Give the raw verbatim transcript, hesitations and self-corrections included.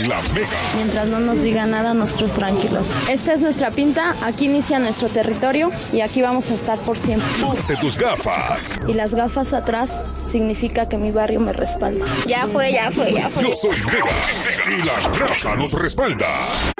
La Mega. Mientras no nos diga nada, nosotros tranquilos. Esta es nuestra pinta, aquí inicia nuestro territorio y aquí vamos a estar por siempre. Ponte tus gafas. Y las gafas atrás significa que mi barrio me respalda. Ya fue, ya fue, ya fue. Yo soy Mega y la raza nos respalda.